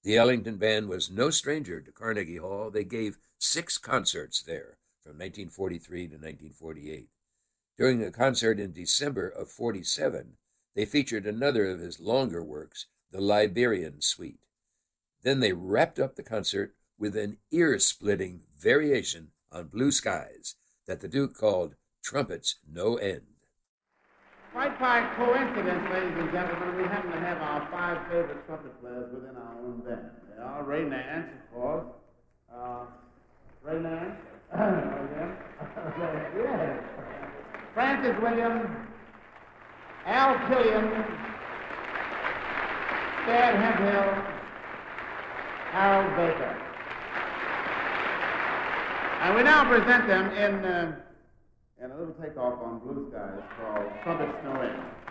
The Ellington Band was no stranger to Carnegie Hall. They gave 6 concerts there from 1943 to 1948. During a concert in December of 47, they featured another of his longer works, the Liberian Suite. Then they wrapped up the concert with an ear-splitting variation on Blue Skies that the Duke called Trumpets No End. Quite by coincidence, ladies and gentlemen, we happen to have our 5 favorite trumpet players within our own band. They are Ray Nance, of course. Ray Nance. Yes. Francis Williams, Al Killian, Thad Hemphill, Harold Baker. And we now present them in a little takeoff on Blue Skies called Trumpets No End.